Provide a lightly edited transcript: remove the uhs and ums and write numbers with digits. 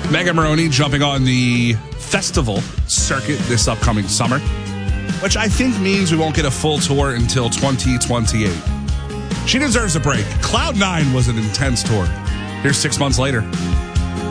Megan Moroney jumping on the festival circuit this upcoming summer, which I think means we won't get a full tour until 2028. She deserves a break. Cloud9 was an intense tour. Here's 6 months later.